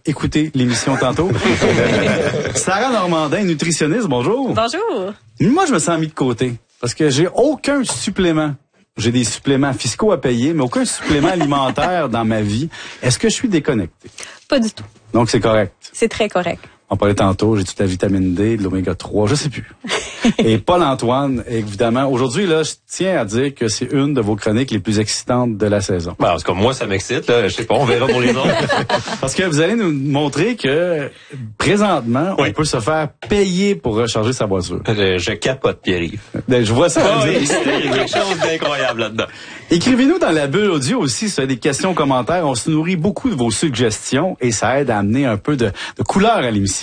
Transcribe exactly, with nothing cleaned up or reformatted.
écouté l'émission tantôt. Sarah Normandin, nutritionniste, bonjour. Bonjour. Moi, je me sens mis de côté parce que j'ai aucun supplément. J'ai des suppléments fiscaux à payer, mais aucun supplément alimentaire dans ma vie. Est-ce que je suis déconnecté? Pas du tout. Donc, c'est correct. C'est très correct. On parlait tantôt, j'ai toute la vitamine D, de l'oméga trois, je sais plus. Et Paul-Antoine, évidemment, aujourd'hui, là, je tiens à dire que c'est une de vos chroniques les plus excitantes de la saison. Ben, parce que moi, ça m'excite, là. Je sais pas, on verra pour les autres. Parce que vous allez nous montrer que, présentement, oui. on peut se faire payer pour recharger sa voiture. Je, je capote, Pierre-Yves. Ben, je vois ça. Oh, il y a quelque chose d'incroyable là-dedans. Écrivez-nous dans la bulle audio aussi si vous avez des questions, commentaires. On se nourrit beaucoup de vos suggestions et ça aide à amener un peu de, de couleur à l'émission.